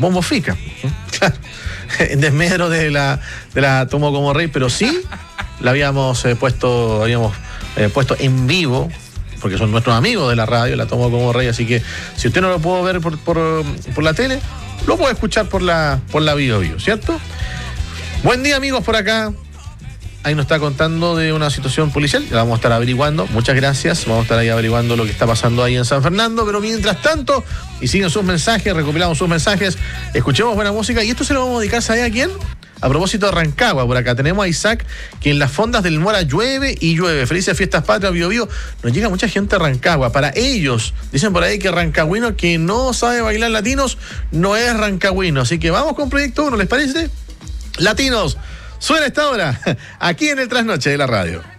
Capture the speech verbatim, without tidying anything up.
Bombo Fica. Claro. En desmedro de la, de la Tomo como Rey, pero sí la habíamos eh, puesto, habíamos eh, puesto en vivo, porque son nuestros amigos de la radio, la Tomo como Rey, así que si usted no lo puede ver por, por, por la tele, lo puede escuchar por la, por la Bio Bio, ¿cierto? Buen día, amigos, por acá. Ahí nos está contando de una situación policial, la vamos a estar averiguando. Muchas gracias, vamos a estar ahí averiguando lo que está pasando ahí en San Fernando, pero mientras tanto, y siguen sus mensajes, recopilamos sus mensajes, escuchemos buena música, y esto se lo vamos a dedicar, ¿sabe a quién? A propósito de Rancagua, por acá tenemos a Isaac, que en las fondas del Mora llueve y llueve. Felices fiestas patrias, Bio Bio. Nos llega mucha gente a Rancagua. Para ellos, dicen por ahí que rancagüino que no sabe bailar latinos no es rancagüino. Así que vamos con Proyecto uno, ¿les parece? Latinos, suena esta hora, aquí en el Trasnoche de la radio.